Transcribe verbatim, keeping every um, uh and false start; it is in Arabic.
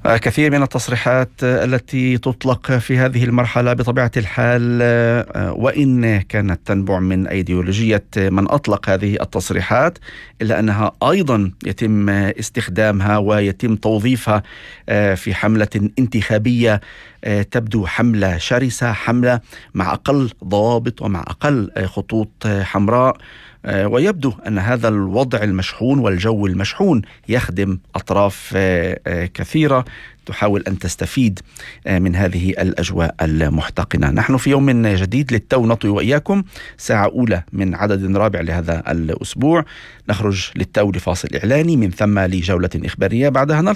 كثير من التصريحات التي تطلق في هذه المرحلة بطبيعة الحال، وإن كانت تنبع من أيديولوجية من أطلق هذه التصريحات، إلا أنها أيضا يتم استخدامها ويتم توظيفها في حملة انتخابية تبدو حملة شرسة، حملة مع أقل ضوابط ومع أقل خطوط حمراء. ويبدو أن هذا الوضع المشحون والجو المشحون يخدم أطراف كثيرة تحاول أن تستفيد من هذه الأجواء المحتقنة. نحن في يوم جديد للتو نطوي وإياكم ساعة أولى من عدد رابع لهذا الأسبوع. نخرج للتو لفاصل إعلاني، من ثم لجولة إخبارية، بعدها